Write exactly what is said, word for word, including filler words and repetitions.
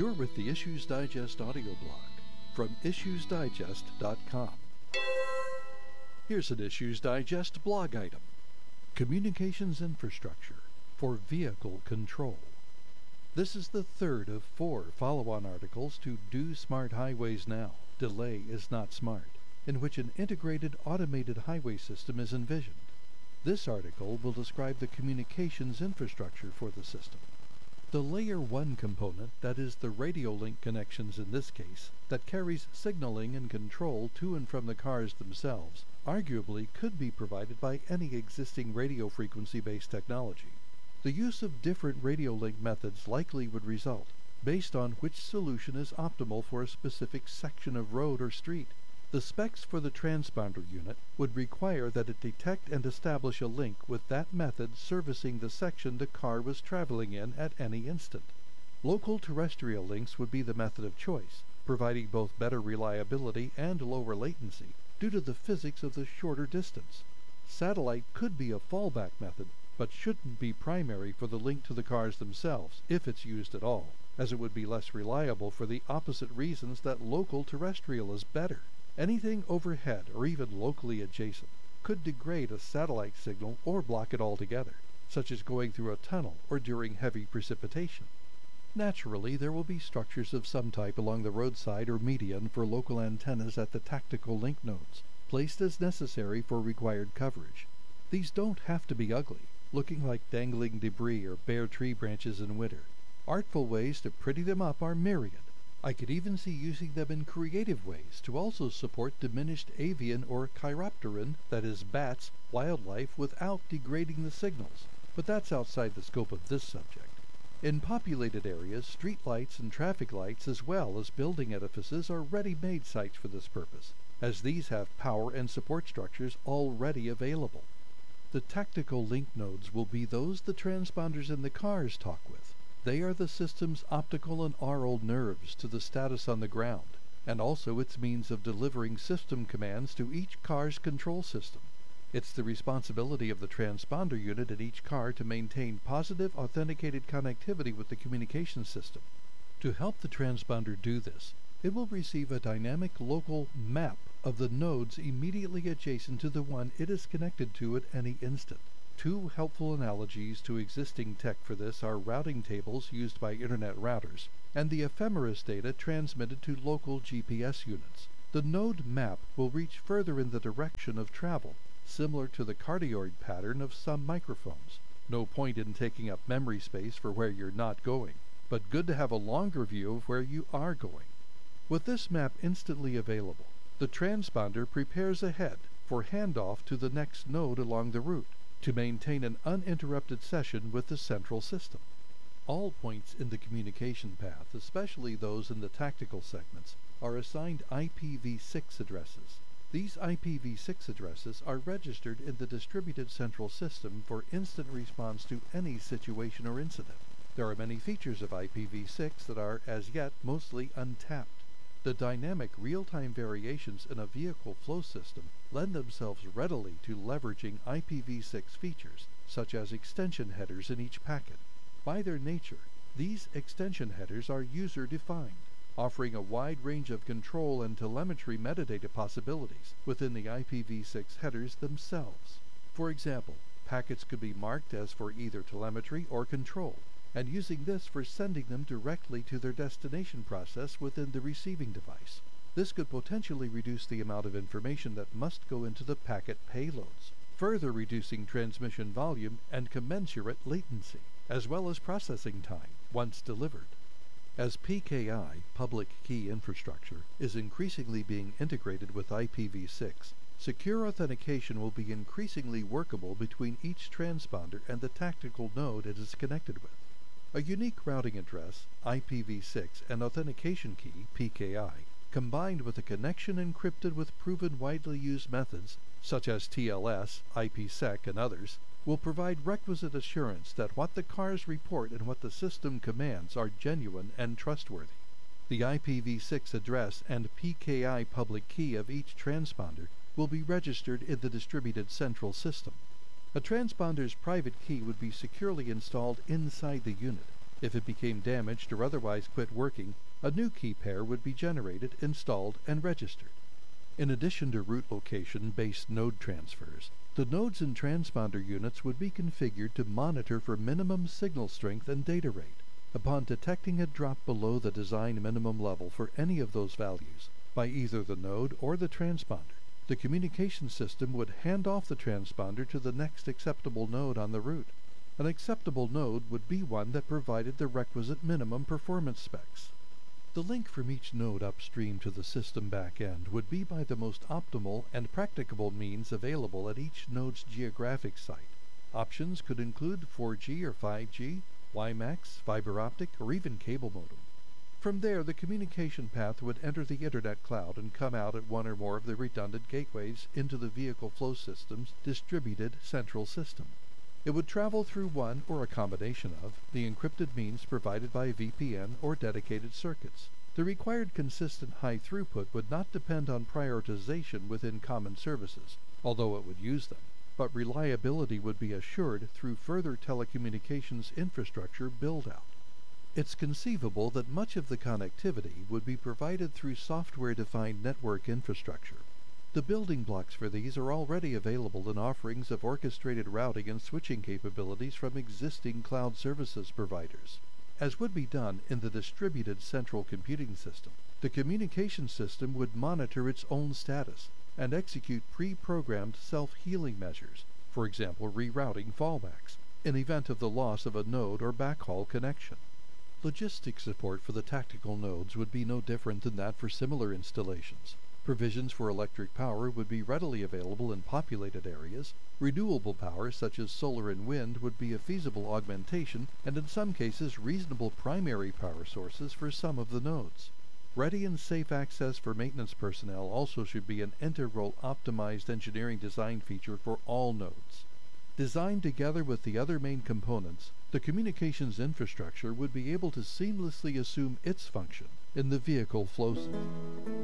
You're with the Issues Digest audio blog from issues digest dot com. Here's an Issues Digest blog item. Communications infrastructure for vehicle control. This is the third of four follow-on articles to Do Smart Highways Now, Delay is Not Smart, in which an integrated automated highway system is envisioned. This article will describe the communications infrastructure for the system. The Layer one component, that is the radio link connections in this case, that carries signaling and control to and from the cars themselves, arguably could be provided by any existing radio frequency-based technology. The use of different radio link methods likely would result, based on which solution is optimal for a specific section of road or street. The specs for the transponder unit would require that it detect and establish a link with that method servicing the section the car was traveling in at any instant. Local terrestrial links would be the method of choice, providing both better reliability and lower latency due to the physics of the shorter distance. Satellite could be a fallback method, but shouldn't be primary for the link to the cars themselves, if it's used at all, as it would be less reliable for the opposite reasons that local terrestrial is better. Anything overhead or even locally adjacent could degrade a satellite signal or block it altogether, such as going through a tunnel or during heavy precipitation. Naturally, there will be structures of some type along the roadside or median for local antennas at the tactical link nodes, placed as necessary for required coverage. These don't have to be ugly, looking like dangling debris or bare tree branches in winter. Artful ways to pretty them up are myriad. I could even see using them in creative ways to also support diminished avian or chiropteran, that is bats, wildlife without degrading the signals, but that's outside the scope of this subject. In populated areas, street lights and traffic lights as well as building edifices are ready-made sites for this purpose, as these have power and support structures already available. The tactical link nodes will be those the transponders in the cars talk with. They are the system's optical and aural nerves to the status on the ground, and also its means of delivering system commands to each car's control system. It's the responsibility of the transponder unit in each car to maintain positive authenticated connectivity with the communication system. To help the transponder do this, it will receive a dynamic local map of the nodes immediately adjacent to the one it is connected to at any instant. Two helpful analogies to existing tech for this are routing tables used by Internet routers and the ephemeris data transmitted to local G P S units. The node map will reach further in the direction of travel, similar to the cardioid pattern of some microphones. No point in taking up memory space for where you're not going, but good to have a longer view of where you are going. With this map instantly available, the transponder prepares ahead for handoff to the next node along the route, to maintain an uninterrupted session with the central system. All points in the communication path, especially those in the tactical segments, are assigned I P v six addresses. These I P v six addresses are registered in the distributed central system for instant response to any situation or incident. There are many features of I P v six that are, as yet, mostly untapped. The dynamic real-time variations in a vehicle flow system lend themselves readily to leveraging I P v six features, such as extension headers in each packet. By their nature, these extension headers are user-defined, offering a wide range of control and telemetry metadata possibilities within the I P v six headers themselves. For example, packets could be marked as for either telemetry or control, and using this for sending them directly to their destination process within the receiving device. This could potentially reduce the amount of information that must go into the packet payloads, further reducing transmission volume and commensurate latency, as well as processing time once delivered. As P K I, public key infrastructure, is increasingly being integrated with I P v six, secure authentication will be increasingly workable between each transponder and the tactical node it is connected with. A unique routing address, I P v six, and authentication key, P K I, combined with a connection encrypted with proven widely used methods, such as T L S, I P sec, and others, will provide requisite assurance that what the cars report and what the system commands are genuine and trustworthy. The I P v six address and P K I public key of each transponder will be registered in the distributed central system. A transponder's private key would be securely installed inside the unit, If it became damaged or otherwise quit working, a new key pair would be generated, installed, and registered. In addition to root location-based node transfers, the nodes and transponder units would be configured to monitor for minimum signal strength and data rate. Upon detecting a drop below the design minimum level for any of those values, by either the node or the transponder, the communication system would hand off the transponder to the next acceptable node on the route. An acceptable node would be one that provided the requisite minimum performance specs. The link from each node upstream to the system back end would be by the most optimal and practicable means available at each node's geographic site. Options could include four G or five G, WiMAX, fiber optic, or even cable modem. From there, the communication path would enter the Internet cloud and come out at one or more of the redundant gateways into the Vehicle Flow System's distributed central system. It would travel through one, or a combination of, the encrypted means provided by V P N or dedicated circuits. The required consistent high throughput would not depend on prioritization within common services, although it would use them, but reliability would be assured through further telecommunications infrastructure build-out. It's conceivable that much of the connectivity would be provided through software-defined network infrastructure. The building blocks for these are already available in offerings of orchestrated routing and switching capabilities from existing cloud services providers. As would be done in the distributed central computing system, the communication system would monitor its own status and execute pre-programmed self-healing measures, for example rerouting fallbacks, in event of the loss of a node or backhaul connection. Logistics support for the tactical nodes would be no different than that for similar installations. Provisions for electric power would be readily available in populated areas. Renewable power such as solar and wind would be a feasible augmentation, and in some cases reasonable primary power sources for some of the nodes. Ready and safe access for maintenance personnel also should be an integral optimized engineering design feature for all nodes. Designed together with the other main components, the communications infrastructure would be able to seamlessly assume its function in the vehicle flow system.